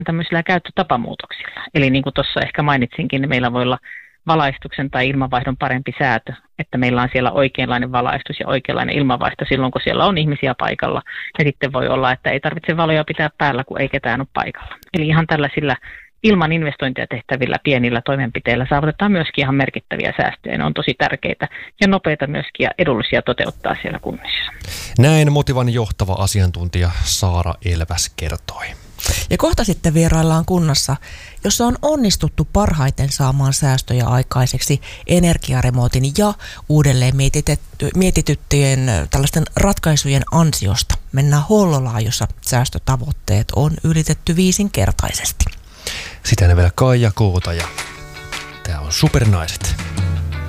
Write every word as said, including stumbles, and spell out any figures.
tämmöisillä käyttötapamuutoksilla. Eli niin kuin tuossa ehkä mainitsinkin, niin meillä voi olla valaistuksen tai ilmanvaihdon parempi säätö, että meillä on siellä oikeanlainen valaistus ja oikeanlainen ilmanvaihto silloin, kun siellä on ihmisiä paikalla. Ja sitten voi olla, että ei tarvitse valoja pitää päällä, kun ei ketään ole paikalla. Eli ihan tällaisilla ilman investointia tehtävillä pienillä toimenpiteillä saavutetaan myöskin ihan merkittäviä säästöjä. Ne on tosi tärkeitä ja nopeita myöskin ja edullisia toteuttaa siellä kunnissa. Näin Motivan johtava asiantuntija Saara Elväs kertoi. Ja kohta sitten vieraillaan kunnassa, jossa on onnistuttu parhaiten saamaan säästöjä aikaiseksi energiaremontin ja uudelleen mietityttyjen tällaisten ratkaisujen ansiosta. Mennään Hollolaan, jossa säästötavoitteet on ylitetty viisinkertaisesti. Sitä ne vielä Kaija Kuuta ja tää on Supernaiset.